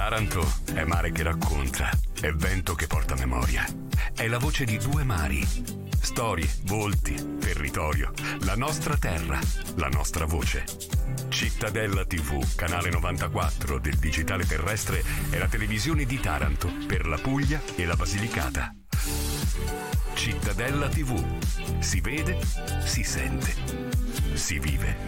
Taranto è mare che racconta, è vento che porta memoria. È la voce di due mari. Storie, volti, territorio, la nostra terra, la nostra voce. Cittadella TV, canale 94 del digitale terrestre, è la televisione di Taranto per la Puglia e la Basilicata. Cittadella TV. Si vede, si sente, si vive.